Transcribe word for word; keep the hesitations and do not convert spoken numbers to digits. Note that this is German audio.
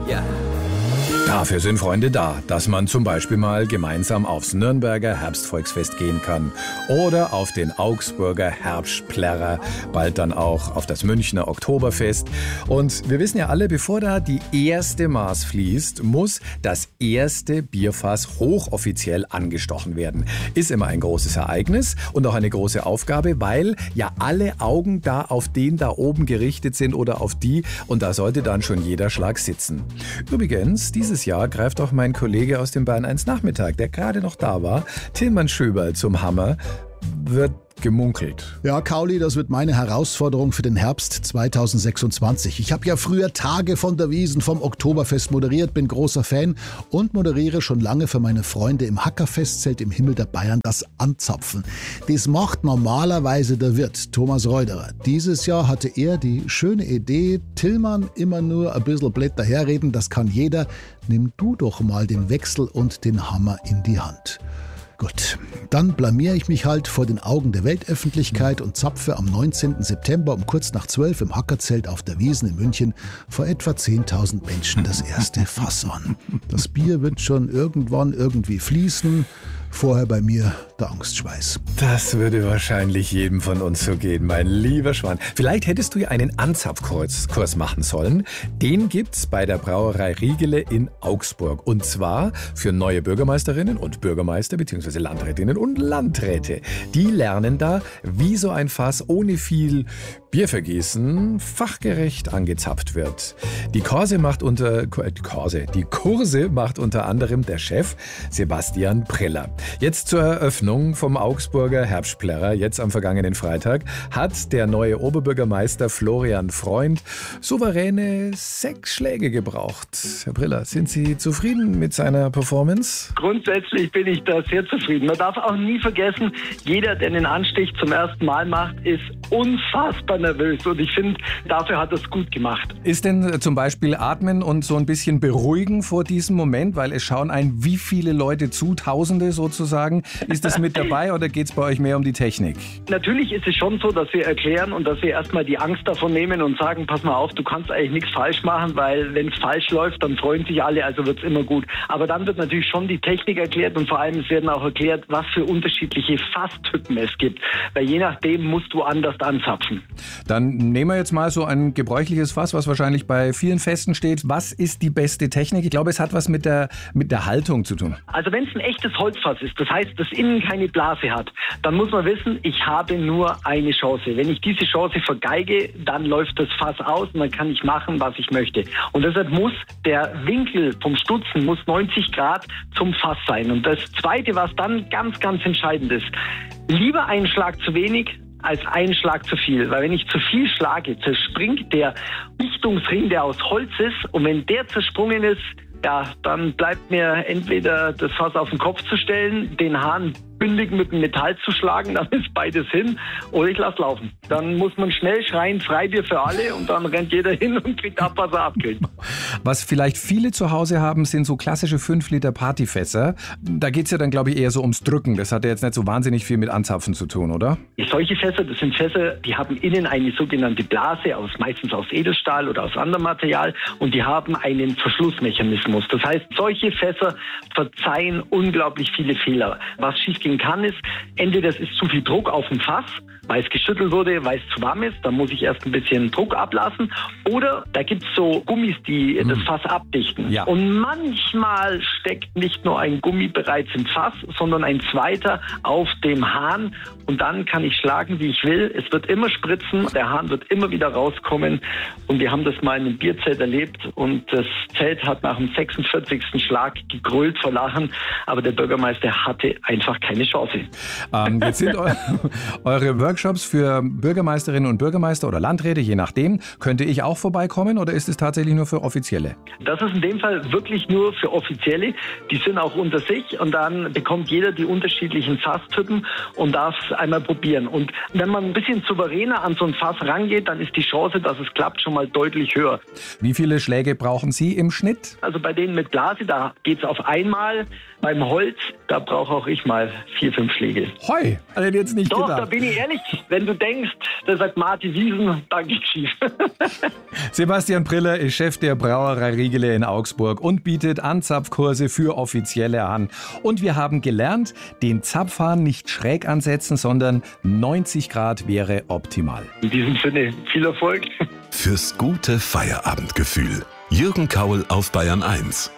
Ja. Dafür sind Freunde da, dass man zum Beispiel mal gemeinsam aufs Nürnberger Herbstvolksfest gehen kann oder auf den Augsburger Herbstplärrer, bald dann auch auf das Münchner Oktoberfest. Und wir wissen ja alle, bevor da die erste Maß fließt, muss das erste Bierfass hochoffiziell angestochen werden. Ist immer ein großes Ereignis und auch eine große Aufgabe, weil ja alle Augen da auf den da oben gerichtet sind oder auf die, und da sollte dann schon jeder Schlag sitzen. Übrigens, dieses Jahr greift auch mein Kollege aus dem Bayern eins Nachmittag, der gerade noch da war, Tilman Schöberl, zum Hammer. Wird gemunkelt. Ja, Kauli, das wird meine Herausforderung für den Herbst zweitausendsechsundzwanzig. Ich habe ja früher Tage von der Wiesn vom Oktoberfest moderiert, bin großer Fan und moderiere schon lange für meine Freunde im Hackerfestzelt im Himmel der Bayern das Anzapfen. Das macht normalerweise der Wirt, Thomas Reuderer. Dieses Jahr hatte er die schöne Idee, Tilman immer nur ein bisschen blöd daherreden, das kann jeder. Nimm du doch mal den Wechsel und den Hammer in die Hand. Gut, dann blamiere ich mich halt vor den Augen der Weltöffentlichkeit und zapfe am neunzehnten September um kurz nach zwölf im Hackerzelt auf der Wiesn in München vor etwa zehntausend Menschen das erste Fass an. Das Bier wird schon irgendwann irgendwie fließen. Vorher bei mir der Angstschweiß. Das würde wahrscheinlich jedem von uns so gehen, mein lieber Schwan. Vielleicht hättest du ja einen Anzapfkurs Kurs machen sollen. Den gibt's bei der Brauerei Riegele in Augsburg. Und zwar für neue Bürgermeisterinnen und Bürgermeister bzw. Landrätinnen und Landräte. Die lernen da, wie so ein Fass ohne viel Biervergießen fachgerecht angezapft wird. Die Kurse macht unter die Kurse, die Kurse macht unter anderem der Chef Sebastian Preller. Jetzt zur Eröffnung vom Augsburger Herbstplärrer, jetzt am vergangenen Freitag, hat der neue Oberbürgermeister Florian Freund souveräne sechs Schläge gebraucht. Herr Preller, sind Sie zufrieden mit seiner Performance? Grundsätzlich bin ich da sehr zufrieden. Man darf auch nie vergessen, jeder, der den Anstich zum ersten Mal macht, ist unfassbar nervös. Und ich finde, dafür hat er es gut gemacht. Ist denn zum Beispiel Atmen und so ein bisschen beruhigen vor diesem Moment? Weil es schauen ein wie viele Leute zu, Tausende sozusagen. Ist das mit dabei oder geht es bei euch mehr um die Technik? Natürlich ist es schon so, dass wir erklären und dass wir erstmal die Angst davon nehmen und sagen, pass mal auf, du kannst eigentlich nichts falsch machen, weil wenn es falsch läuft, dann freuen sich alle, also wird es immer gut. Aber dann wird natürlich schon die Technik erklärt und vor allem es werden auch erklärt, was für unterschiedliche Fasstypen es gibt. Weil je nachdem musst du anders anzapfen. Dann nehmen wir jetzt mal so ein gebräuchliches Fass, was wahrscheinlich bei vielen Festen steht. Was ist die beste Technik? Ich glaube, es hat was mit der, mit der Haltung zu tun. Also wenn es ein echtes Holzfass ist, das heißt, das innen keine Blase hat, dann muss man wissen, ich habe nur eine Chance. Wenn ich diese Chance vergeige, dann läuft das Fass aus und dann kann ich machen, was ich möchte. Und deshalb muss der Winkel vom Stutzen muss neunzig Grad zum Fass sein. Und das Zweite, was dann ganz, ganz entscheidend ist, lieber einen Schlag zu wenig als einen Schlag zu viel. Weil wenn ich zu viel schlage, zerspringt der Dichtungsring, der aus Holz ist. Und wenn der zersprungen ist, ja, dann bleibt mir entweder das Fass auf den Kopf zu stellen, den Hahn bündig mit dem Metall zu schlagen, dann ist beides hin, oder ich lasse laufen. Dann muss man schnell schreien, Freibier für alle, und dann rennt jeder hin und kriegt ab, was er abkriegt. Was vielleicht viele zu Hause haben, sind so klassische fünf Liter Partyfässer. Da geht es ja dann, glaube ich, eher so ums Drücken. Das hat ja jetzt nicht so wahnsinnig viel mit Anzapfen zu tun, oder? Solche Fässer, das sind Fässer, die haben innen eine sogenannte Blase, aus, meistens aus Edelstahl oder aus anderem Material, und die haben einen Verschlussmechanismus. Das heißt, solche Fässer verzeihen unglaublich viele Fehler. Was schief kann ist, entweder es ist zu viel Druck auf dem Fass, weil es geschüttelt wurde, weil es zu warm ist, dann muss ich erst ein bisschen Druck ablassen, oder da gibt es so Gummis, die hm. das Fass abdichten. Ja. Und manchmal steckt nicht nur ein Gummi bereits im Fass, sondern ein zweiter auf dem Hahn, und dann kann ich schlagen, wie ich will. Es wird immer spritzen, der Hahn wird immer wieder rauskommen, und wir haben das mal in einem Bierzelt erlebt, und das Zelt hat nach dem sechsundvierzigsten Schlag gegrölt vor Lachen, aber der Bürgermeister hatte einfach keine Chance. Ähm, jetzt sind eu eure Workshops für Bürgermeisterinnen und Bürgermeister oder Landräte, je nachdem. Könnte ich auch vorbeikommen, oder ist es tatsächlich nur für Offizielle? Das ist in dem Fall wirklich nur für Offizielle. Die sind auch unter sich, und dann bekommt jeder die unterschiedlichen Fasstypen und darf es einmal probieren. Und wenn man ein bisschen souveräner an so ein Fass rangeht, dann ist die Chance, dass es klappt, schon mal deutlich höher. Wie viele Schläge brauchen Sie im Schnitt? Also bei denen mit Blase, da geht es auf einmal. Beim Holz, da brauche auch ich mal vier, fünf Schläge. Hoi, hat jetzt nicht Doch, gedacht. da bin ich ehrlich. Wenn du denkst, da sagt Martin Wiesen, da geht's schief. Sebastian Priller ist Chef der Brauerei Riegele in Augsburg und bietet Anzapfkurse für Offizielle an. Und wir haben gelernt, den Zapfhahn nicht schräg ansetzen, sondern neunzig Grad wäre optimal. In diesem Sinne, viel Erfolg. Fürs gute Feierabendgefühl. Jürgen Kaul auf Bayern eins.